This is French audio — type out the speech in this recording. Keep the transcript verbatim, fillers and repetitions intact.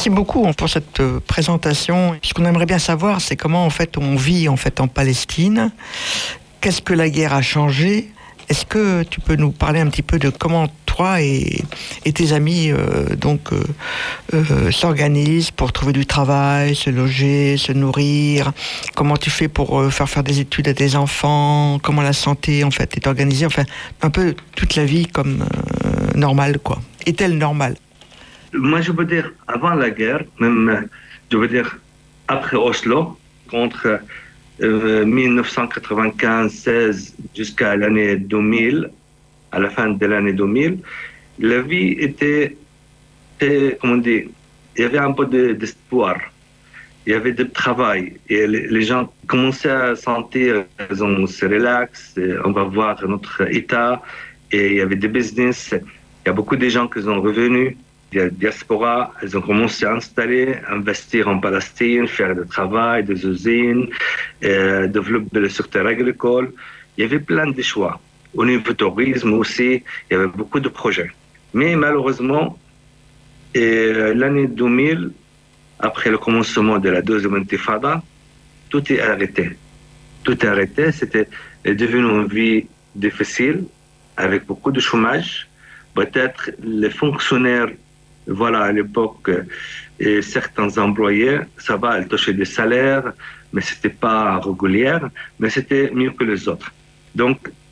Merci beaucoup pour cette présentation. Ce qu'on aimerait bien savoir, c'est comment en fait on vit en fait en Palestine. Qu'est-ce que la guerre a changé? Est-ce que tu peux nous parler un petit peu de comment toi et, et tes amis euh, donc euh, euh, s'organisent pour trouver du travail, se loger, se nourrir? Comment tu fais pour euh, faire faire des études à tes enfants? Comment la santé en fait est organisée? Enfin, un peu toute la vie comme euh, normale, quoi. Est-elle normale? Moi, je veux dire, avant la guerre, même, je veux dire, après Oslo, contre euh, mille neuf cent quatre-vingt-quinze seize jusqu'à l'année deux mille, à la fin de l'année deux mille, la vie était, était comment dire, il y avait un peu de, d'espoir, il y avait du travail, et les, les gens commençaient à sentir, on se relaxe, on va voir notre état, et il y avait des business, il y a beaucoup de gens qui sont revenus. Il y a la diaspora, elles ont commencé à installer, investir en Palestine, faire du travail, des usines, euh, développer le secteur agricole. Il y avait plein de choix. Au niveau du tourisme aussi, il y avait beaucoup de projets. Mais malheureusement, euh, l'année deux mille, après le commencement de la deuxième intifada, tout est arrêté. Tout est arrêté. C'était devenu une vie difficile, avec beaucoup de chômage. Peut-être les fonctionnaires, voilà, à l'époque, et certains employés, ça va, ils touchaient des salaires, mais c'était pas régulier, mais c'était mieux que les autres. Donc,